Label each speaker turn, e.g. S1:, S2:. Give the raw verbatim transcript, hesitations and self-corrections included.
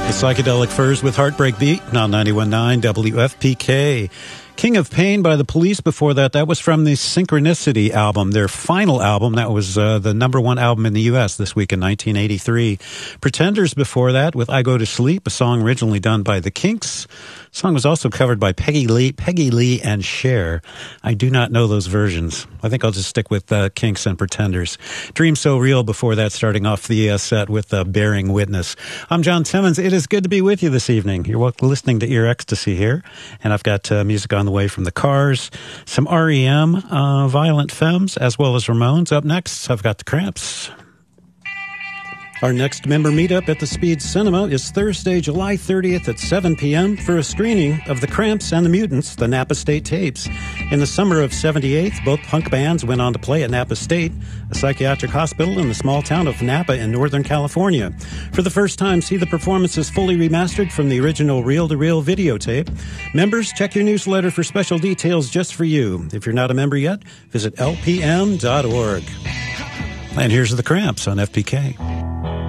S1: Psychedelic Furs with Heartbreak Beat on ninety-one point nine W F P K. King of Pain by the Police before that. That was from the Synchronicity album, their final album. That was uh, the number one album in the U S this week in nineteen eighty-three. Pretenders before that with I Go to Sleep, a song originally done by the Kinks. The song was also covered by Peggy Lee, Peggy Lee and Cher. I do not know those versions. I think I'll just stick with uh, Kinks and Pretenders. Dream So Real before that, starting off the uh, set with uh, Bearing Witness. I'm John Timmons. It is good to be with you this evening. You're listening to Ear Ecstasy here, and I've got uh, music on the way from the Cars, some R E M, uh, Violent Femmes, as well as Ramones. Up next, I've got the Cramps. Our next member meetup at the Speed Cinema is Thursday, July thirtieth at seven p.m. for a screening of The Cramps and the Mutants, the Napa State Tapes. In the summer of seventy-eight, both punk bands went on to play at Napa State, a psychiatric hospital in the small town of Napa in Northern California. For the first time, see the performances fully remastered from the original reel-to-reel videotape. Members, check your newsletter for special details just for you. If you're not a member yet, visit L P M dot org. And here's The Cramps on F P K.